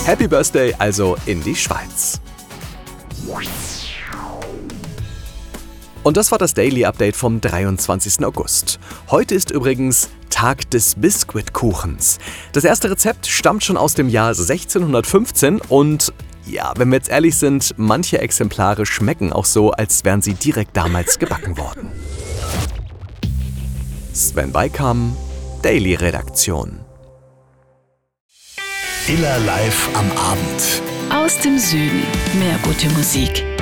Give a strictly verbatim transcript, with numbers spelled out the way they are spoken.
Happy Birthday also in die Schweiz. Und das war das Daily Update vom dreiundzwanzigsten August. Heute ist übrigens Tag des Biskuitkuchens. Das erste Rezept stammt schon aus dem Jahr sechzehnhundertfünfzehn und ja, wenn wir jetzt ehrlich sind, manche Exemplare schmecken auch so, als wären sie direkt damals gebacken worden. Sven Weikam, Daily Redaktion. Iller live am Abend. Aus dem Süden. Mehr gute Musik.